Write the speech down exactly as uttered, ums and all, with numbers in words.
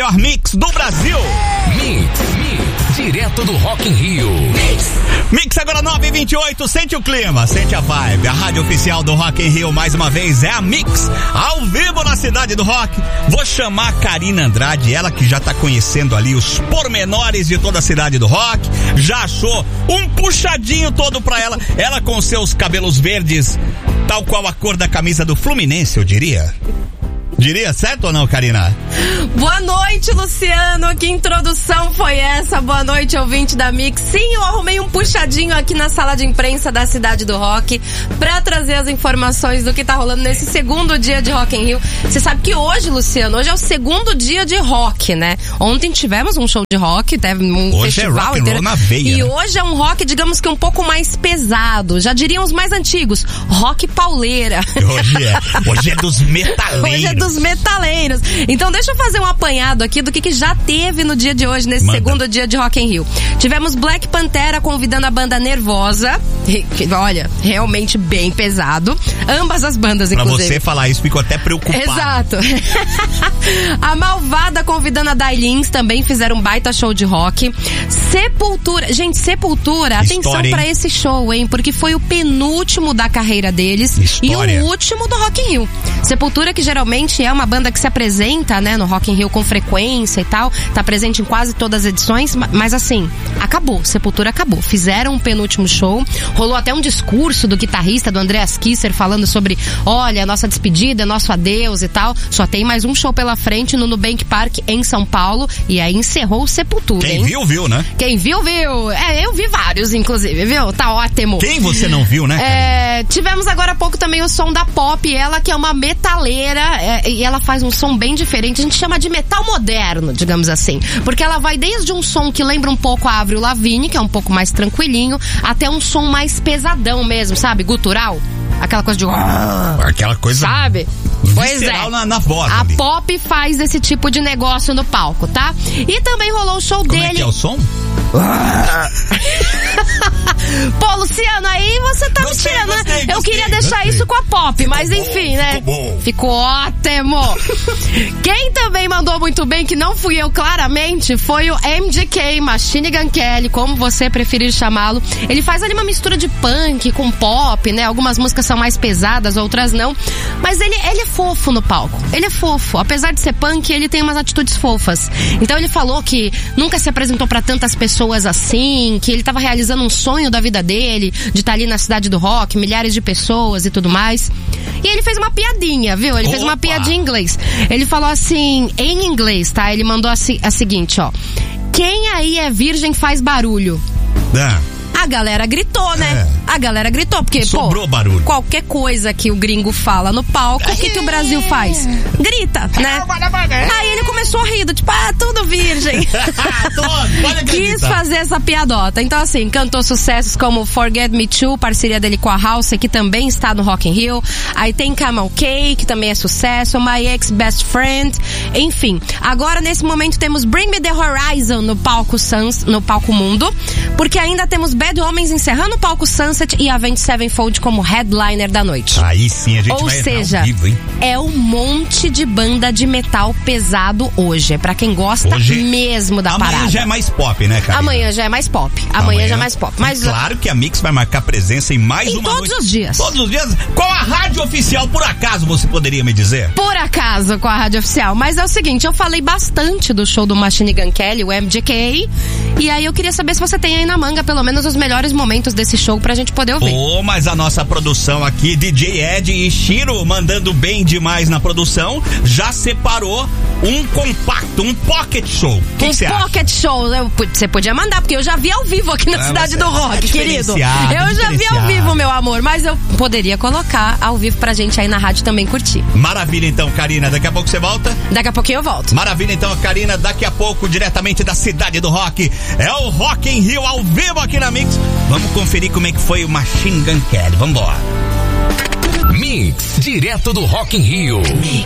melhor mix do Brasil. Mix, mix, direto do Rock in Rio. Mix. Mix agora nove e vinte e oito, sente o clima, sente a vibe. A rádio oficial do Rock in Rio mais uma vez é a Mix, ao vivo na cidade do rock. Vou chamar a Karina Andrade, ela que já tá conhecendo ali os pormenores de toda a cidade do rock, já achou um puxadinho todo pra ela, ela com seus cabelos verdes, tal qual a cor da camisa do Fluminense, eu diria. Diria certo ou não, Karina? Boa noite, Luciano. Que introdução foi essa? Boa noite, ouvinte da Mix. Sim, eu arrumei um puxadinho aqui na sala de imprensa da Cidade do Rock pra trazer as informações do que tá rolando nesse segundo dia de Rock in Rio. Você sabe que hoje, Luciano, hoje é o segundo dia de rock, né? Ontem tivemos um show de rock, teve um hoje festival é rock inteiro. Na veia, e né? hoje é um rock, digamos que um pouco mais pesado. Já diriam os mais antigos, rock pauleira. Hoje é, hoje é dos metaleiros. Hoje é dos metaleiros. Então deixa eu fazer um apanhado aqui do que, que já teve no dia de hoje, nesse Manda. segundo dia de Rock in Rio. Tivemos Black Pantera convidando a banda Nervosa, que, olha, realmente bem pesado. Ambas as bandas, pra inclusive. Pra você falar isso, ficou até preocupado. Exato. A Malvada convidando a Dailins, também fizeram um baita show de rock. Sepultura, gente, Sepultura, História, atenção hein? pra esse show, hein, porque foi o penúltimo da carreira deles. História. E o último do Rock in Rio. Sepultura, que geralmente é uma banda que se apresenta, né, no Rock in Rio com frequência e tal, tá presente em quase todas as edições, mas assim, acabou, Sepultura acabou. Fizeram um penúltimo show, rolou até um discurso do guitarrista, do Andreas Kisser, falando sobre, olha, nossa despedida, nosso adeus e tal. Só tem mais um show pela frente no Nubank Park em São Paulo, e aí encerrou o Sepultura, Quem hein? viu, viu, né? Quem viu, viu. É, eu vi vários, inclusive, viu? Tá ótimo. Quem você não viu, né, Karina? É, tivemos agora há pouco também o som da Pop, ela que é uma metaleira, é, e ela faz um som bem diferente, a gente chama de metal moderno, digamos assim, porque ela vai desde um som que lembra um pouco a Avril Lavigne, que é um pouco mais tranquilinho, até um som mais pesadão mesmo, sabe, gutural, aquela coisa de... Aquela coisa... Sabe? Pois é. Na, na voz a ali. Pop faz esse tipo de negócio no palco, tá? E também rolou o show Como dele... é que é o som? Pô, Luciano, aí você tá me Gostei, tirando, né? gostei, Eu gostei, queria deixar gostei. isso com a Pop, mas Ficou enfim, bom, né? ficou bom. Ficou ótimo. Quem também mandou muito bem, que não fui eu claramente, foi o M G K, Machine Gun Kelly, como você preferir chamá-lo. Ele faz ali uma mistura de punk com pop, né? Algumas músicas são mais pesadas, outras não. Mas ele, ele é fofo no palco. Ele é fofo. Apesar de ser punk, ele tem umas atitudes fofas. Então ele falou que nunca se apresentou pra tantas pessoas assim, que ele tava realizando um sonho da vida dele, de estar ali na cidade do rock, milhares de pessoas e tudo mais. E ele fez uma piadinha, viu? Ele Opa. fez uma piadinha em inglês. Ele falou assim, em inglês, tá? Ele mandou a, a seguinte, ó. Quem aí é virgem faz barulho. Ah. A galera gritou, né? É. A galera gritou, porque, sobrou pô, barulho. Qualquer coisa que o gringo fala no palco, o que, que o Brasil faz? Grita, né? Aí ele começou a rir, tipo, ah, tudo virgem. Quis fazer essa piadota. Então, assim, cantou sucessos como Forget Me Too, parceria dele com a House, que também está no Rock in Rio. Aí tem Camel K, que também é sucesso, My Ex Best Friend, enfim. Agora, nesse momento, temos Bring Me The Horizon no palco Suns, no palco Mundo, porque ainda temos Bad Homens encerrando o palco Sunset e Avenged Sevenfold como headliner da noite. Aí sim, a gente Ou vai seja, ao vivo, hein? É um monte de banda de metal pesado hoje. É pra quem gosta Hoje, mesmo da amanhã parada. já é mais pop, né, cara? Amanhã já é mais pop. Amanhã, amanhã já é mais pop. Mas claro que a Mix vai marcar presença em mais em uma todos noite. os dias. Todos os dias. Qual a rádio oficial, por acaso, você poderia me dizer? Por acaso, com a rádio oficial. Mas é o seguinte, eu falei bastante do show do Machine Gun Kelly, o M G K. E aí eu queria saber se você tem aí na manga pelo menos os melhores momentos desse show pra gente poder ouvir. Oh, mas a nossa produção aqui, D J Ed e Shiro, mandando bem demais na produção, já separou um compacto, um pocket show. Que um que pocket acha? show, você podia mandar, porque eu já vi ao vivo aqui na Ah, Cidade você do é Rock, querido. diferenciado, Eu já vi ao diferenciado. vivo, meu amor, mas eu poderia colocar ao vivo pra gente aí na rádio também curtir. Maravilha então, Karina, daqui a pouco você volta? Daqui a pouquinho eu volto. Maravilha então, Karina, daqui a pouco, diretamente da Cidade do Rock, é o Rock in Rio ao vivo aqui na Mix. Vamos conferir como é que foi o Machine Gun Kelly, vambora. Mix, direto do Rock in Rio.